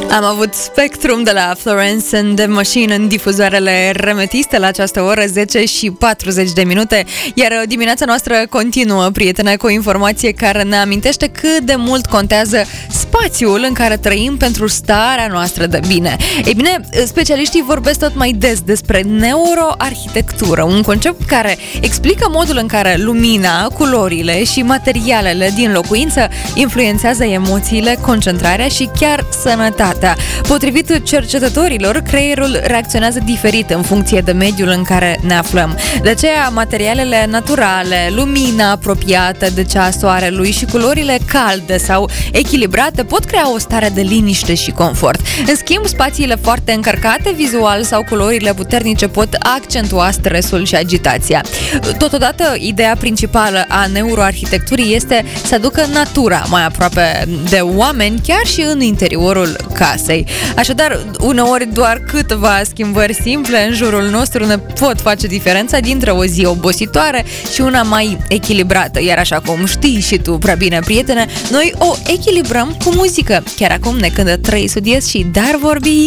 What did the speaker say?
Am avut Spectrum de la Florence and the Machine în difuzoarele remetiste la această oră, 10 și 40 de minute, iar dimineața noastră continuă, prietene, cu o informație care ne amintește cât de mult contează spațiul în care trăim pentru starea noastră de bine. Ei bine, specialiștii vorbesc tot mai des despre neuroarhitectură, un concept care explică modul în care lumina, culorile și materialele din locuință influențează emoțiile, concentrarea și chiar sănătatea. Potrivit cercetătorilor, creierul reacționează diferit în funcție de mediul în care ne aflăm. De aceea, materialele naturale, lumina apropiată de cea a soarelui și culorile calde sau echilibrate pot crea o stare de liniște și confort. În schimb, spațiile foarte încărcate vizual sau culorile puternice pot accentua stresul și agitația. Totodată, ideea principală a neuroarhitecturii este să aducă natura mai aproape de oameni, chiar și în interiorul casei. Așadar, uneori doar câteva schimbări simple în jurul nostru ne pot face diferența dintre o zi obositoare și una mai echilibrată. Iar așa cum știi și tu prea bine, prietene, noi o echilibrăm cu muzică. Chiar acum ne cântă 3 Studies și Dar vorbi.